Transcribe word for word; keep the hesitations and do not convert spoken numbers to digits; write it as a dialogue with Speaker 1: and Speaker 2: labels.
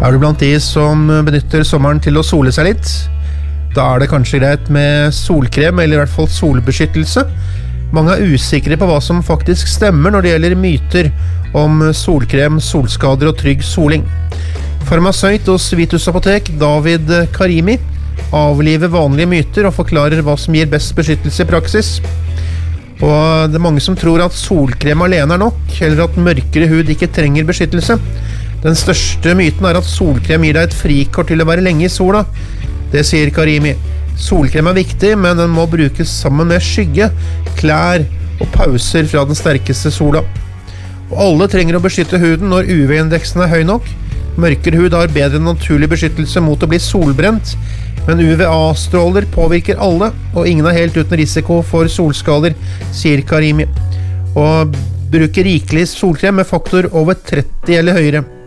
Speaker 1: Er du blant de som benytter sommeren til å sole seg litt? Da er det kanskje greit med solkrem, eller i hvert fall solbeskyttelse. Mange er usikre på hva som faktisk stemmer når det gjelder myter om solkrem, solskader og trygg soling. Farmasøyt hos Vitus Apotek, David Karimi, avliver vanlige myter og forklarer hva som gir best beskyttelse i praksis. Og det er mange som tror at solkrem alene er nok, eller at mørkere hud ikke trenger beskyttelse. Den største myten er at solkrem gir deg et frikort til å være lenge i sola. Det sier Karimi. Solkrem er viktig, men den må brukes sammen med skygge, klær og pauser fra den sterkeste sola. Og alle trenger å beskytte huden når U V-indeksen er høy nok. Mørkere hud har bedre naturlig beskyttelse mot å bli solbrent, men U V A-stråler påvirker alle, og ingen er helt uten risiko for solskader, sier Karimi. Og bruker rikelig solkrem med faktor over tretti eller høyere.